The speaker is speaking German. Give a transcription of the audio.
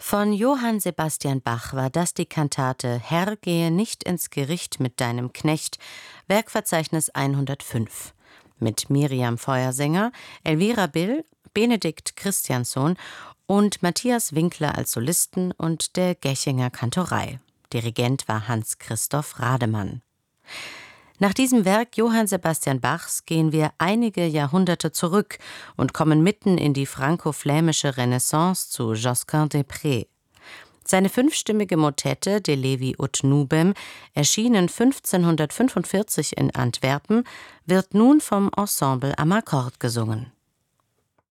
Von Johann Sebastian Bach war das die Kantate »Herr, gehe nicht ins Gericht mit deinem Knecht«, Werkverzeichnis 105. Mit Miriam Feuersänger, Elvira Bill, Benedikt Christiansson und Matthias Winkler als Solisten und der Gechinger Kantorei. Dirigent war Hans-Christoph Rademann. Nach diesem Werk Johann Sebastian Bachs gehen wir einige Jahrhunderte zurück und kommen mitten in die franko-flämische Renaissance zu Josquin des Prez. Seine fünfstimmige Motette De Levi ut Nubem, erschienen 1545 in Antwerpen, wird nun vom Ensemble am Akkord gesungen.